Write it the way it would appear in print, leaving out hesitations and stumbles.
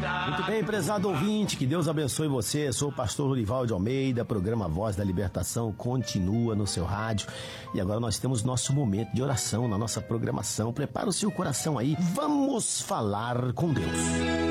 Muito bem, prezado ouvinte, que Deus abençoe você. Eu sou o pastor Lorival de Almeida, programa Voz da Libertação continua no seu rádio. E agora nós temos nosso momento de oração na nossa programação. Prepara o seu coração aí, vamos falar com Deus.